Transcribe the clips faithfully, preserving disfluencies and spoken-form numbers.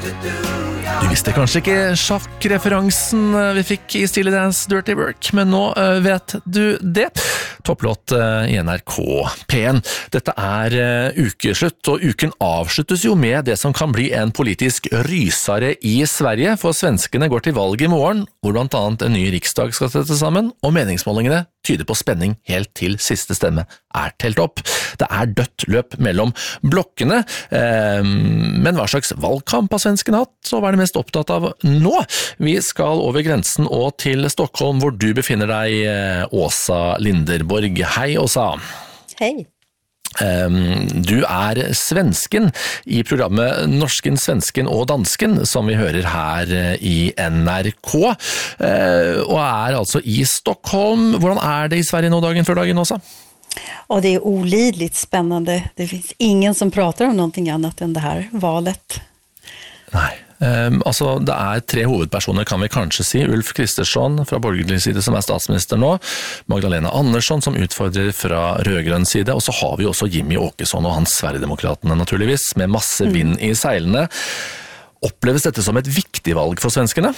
Du visste kanskje ikke sjakkreferansen vi fikk i Steely Dan's Dirty Work, men nå vet du det. Topplåt i N R K P en. Dette er ukeslutt, og uken avsluttes jo med det som kan bli en politisk rysare i Sverige, for svenskene går til valg i morgen, hvor blant annet en ny riksdag skal sette sammen, og meningsmålingene tyder på spenning helt til siste stemme er telt opp. Det er dødt løp mellom blokkene, men hva slags valgkamp har svenskene hatt, og hva er det mest opptatt av nå? Vi skal over grensen og til Stockholm, hvor du befinner deg, Åsa Linderborg. Hei, Åsa. Hei. Du er svensken i programmet Norsken, Svensken og Dansken, som vi hører her i N R K, og er altså i Stockholm. Hvordan er det i Sverige nå dagen før dagen, Åsa? Och det är olidligt spännande. Det finns ingen som pratar om någonting annat än det här valet. Nej. Um, altså, det er tre hovedpersoner, kan vi kanskje si. Ulf Kristersson fra borgerlig side, som er statsminister nå. Magdalena Andersson, som utfordrer fra rødgrønn side. Og så har vi også Jimmy Åkesson og hans Sverigedemokraterne, naturligvis, med masse vind i seilene. Oppleves dette som et viktig valg for svenskene?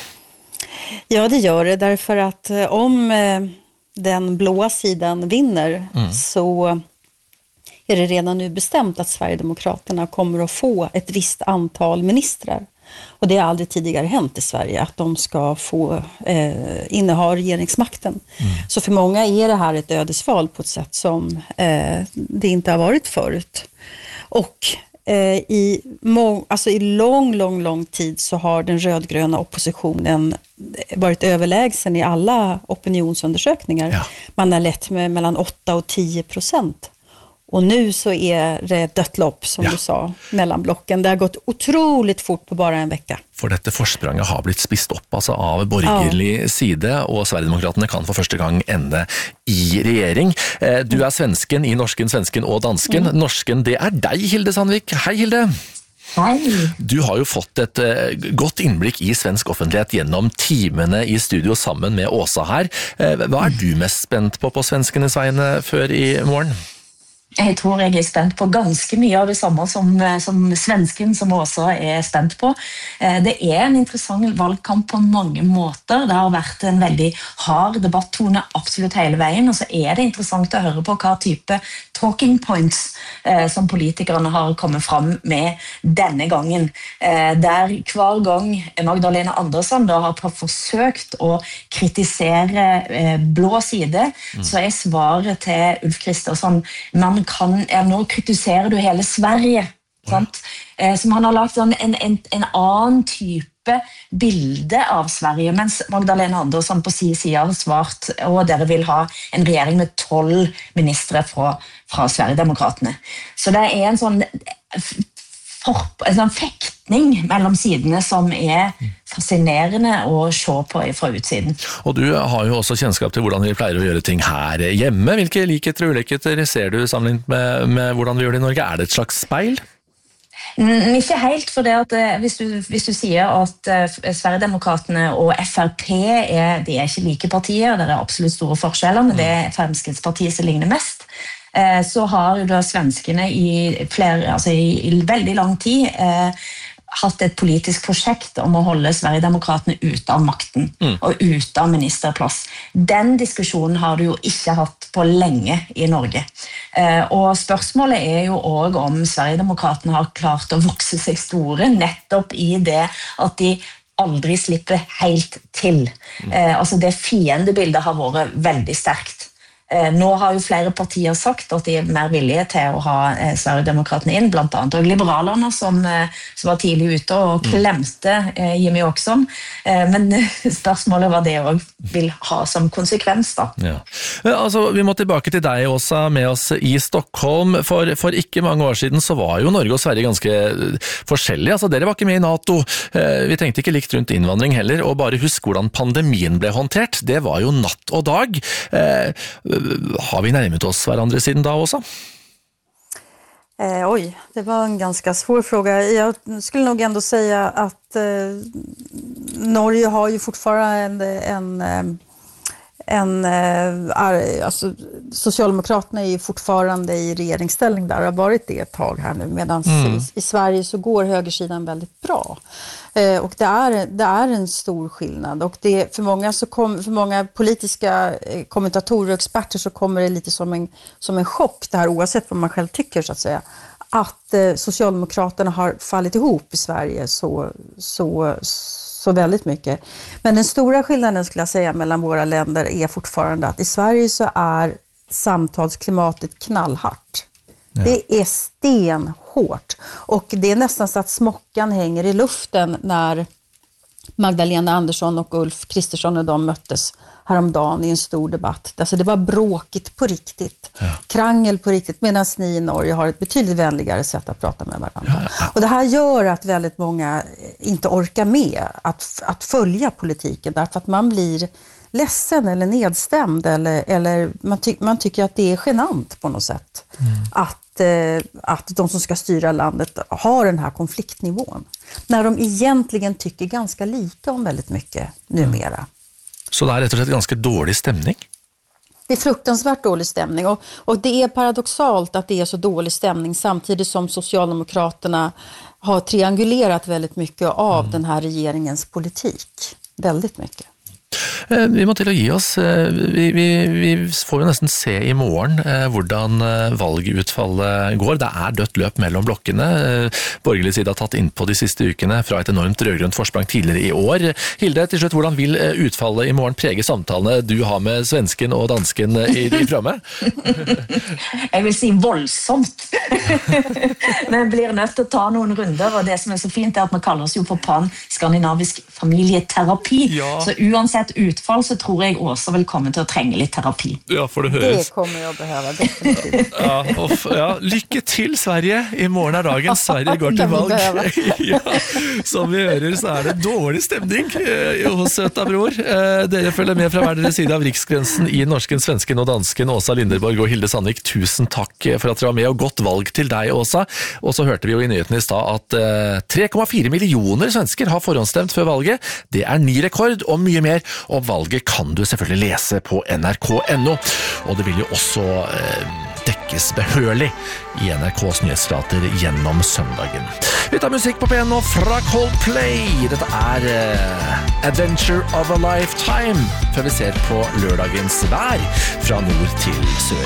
Ja, det gör det. Därför att om den blåa sidan vinner mm. så är det redan nu bestämt att Sverigedemokraterna kommer att få ett visst antal ministrar. Och det har aldrig tidigare hänt i Sverige att de ska få eh, inneha regeringsmakten. Mm. Så för många är det här ett ödesval på ett sätt som eh, det inte har varit förut. Och eh, i, må- alltså i lång, lång, lång tid så har den rödgröna oppositionen varit överlägsen i alla opinionsundersökningar. Ja. Man har lett med mellan åtta och tio procent. Och nu så är det ett dött lopp, som ja. du sa, mellan blocken. Det har gått otroligt fort på bara en vecka. For dette forspranget har blitt spist opp altså av borgerlig ja. side, og Sverigedemokraterne kan for første gang ende i regjering. Du er svensken i Norsken, Svensken og Dansken. Mm. Norsken, det er deg, Hilde Sandvik. Hei, Hilde! Hei! Du har jo fått et uh, godt innblikk i svensk offentlighet gjennom timene i studio sammen med Åsa her. Uh, hva er du mest spent på på svenskenes vegne før i morgen? Jeg tror jeg er spent på ganske mye av det samme som, som svensken, som også er spent på. Det er en interessant valgkamp på mange måter. Det har vært en veldig hard debattone absolutt hele veien, og så er det interessant å høre på hva type talking points eh, som politikerne har kommet fram med denne gangen. Eh, der hver gang Magdalena Andersson da har forsøkt å kritisere eh, blå side, mm. så er svaret til Ulf Kristersson, man kan, ja, nå kritiserer du hele Sverige, sant? Eh, som han har lagt en, en, en, en annen type bilde av Sverige, mens Magdalena Andersson på sin side har svart, og dere vil ha en regjering med tolv ministre fra, fra Sverigedemokratene. Så det er en sånn, for, en sånn fektning mellom sidene som er fascinerende å se på fra utsiden. Og du har jo også kjennskap til hvordan vi pleier å gjøre ting her hjemme. Hvilke likheter og ulikheter ser du sammenlignet med, med hvordan vi gjør det i Norge? Er det et slags speil? Ikke helt, for det at hvis du, hvis du sier at Sverigedemokratene og F R P er, de er ikke like partier, det er absolutt store forskjeller, men det er Fremskrittspartiet som ligner mest, så har jo da svenskene i, flere, altså i, i veldig lang tid eh, hatt et politisk prosjekt om å holde Sverigedemokratene ute av makten mm. og ute av ministerplass. Den diskusjonen har du jo ikke hatt på lenge i Norge. Eh, og spørsmålet er jo også om Sverigedemokratene har klart å vokse seg store, nettopp i det at de aldri slipper helt til. Mm. Eh, altså det fiendebildet har vært veldig sterkt. Nå har jo flere partier sagt at de er mer villige til å ha eh, Sverigedemokratene inn, blant annet og liberalerne som, eh, som var tidlig ute og klemte eh, Jimmy Åkesson. Eh, men spørsmålet var det også vil ha som konsekvens da. Ja. Altså, vi må tilbake til deg også med oss i Stockholm. For, for ikke mange år siden så var jo Norge og Sverige ganske forskjellige. Altså, dere var ikke med i NATO. Eh, vi tenkte ikke likt rundt innvandring heller, og bare husk hvordan pandemien ble håndtert. Det var jo natt og dag. Eh, Har vi närmat oss varandra siden da också? Eh, oj, det var en ganska svår fråga. Jag skulle nog ändå säga att eh, Norge har ju fortfarande en, en, en är, alltså, Socialdemokraterna är ju fortfarande i regeringsställning där, har varit det ett tag här nu, medan mm. i, i Sverige så går högersidan väldigt bra. Eh, och det är, det är en stor skillnad, och det, för, många så kom, för många politiska eh, kommentatorer och experter så kommer det lite som en, som en chock, det här oavsett vad man själv tycker så att säga, att eh, Socialdemokraterna har fallit ihop i Sverige så, så, så väldigt mycket. Men den stora skillnaden skulle jag säga mellan våra länder är fortfarande att i Sverige så är samtalsklimatet knallhårt. Ja. Det är stenhårt, och det är nästan så att smockan hänger i luften när Magdalena Andersson och Ulf Kristersson och de möttes häromdagen i en stor debatt. Alltså det var bråkigt på riktigt. Ja. Krangel på riktigt, medan ni i Norge har ett betydligt vänligare sätt att prata med varandra. Ja. Och det här gör att väldigt många inte orkar med att, att följa politiken, därför att man blir ledsen eller nedstämd, eller, eller man, ty- man tycker att det är genant på något sätt. Mm. Att, eh, att de som ska styra landet har den här konfliktnivån. När de egentligen tycker ganska lika om väldigt mycket numera. Mm. Så det är rätt och slett ganska dålig stämning? Det är fruktansvärt dålig stämning, och, och det är paradoxalt att det är så dålig stämning samtidigt som Socialdemokraterna har triangulerat väldigt mycket av mm. den här regeringens politik. Väldigt mycket. Vi må til å gi oss. Vi, vi, vi får jo nesten se i morgen eh, hvordan valgutfallet går. Det er dødt løp mellom blokkene. Borgerlig side har tatt inn på de siste ukene fra et enormt rødgrønt forsprang tidligere i år. Hilde, til slutt, hvordan vil utfallet i morgen prege samtalene du har med svensken og dansken i, i programmet? Jeg vil si voldsomt. Vi blir nødt til å ta noen runder, og det som er så fint er at vi kaller oss jo for pan-skandinavisk familieterapi. Ja. Så uansett utfall så tror jeg Åsa vil komme til å trenge litt terapi. Ja, for det høres. Det kommer jeg å behøve, definitivt. Ja, og, ja, lykke til Sverige. I morgen er dagen Sverige går til valg. Ja, som vi hører så er det dårlig stemning hos søta bror. Dere følger med fra hver deres side av riksgrensen i norsken, svensken og dansken. Åsa Linderborg og Hilde Sandvik, tusen takk for at dere var med, og godt valg til deg, Åsa. Og så hørte vi jo i nyhetene i stad at tre komma fire millioner svensker har forhåndsstemt før valget. Det er ny rekord og mye mer. Og valget kan du selvfølgelig lese på N R K punktum N O, og det vil jo også eh, dekkes behørlig i N R K's nyhetsflater gjennom søndagen. Vi tar musikk på P N nå fra Coldplay. Dette er eh, Adventure of a Lifetime, før vi ser på lørdagens vær fra nord til sør.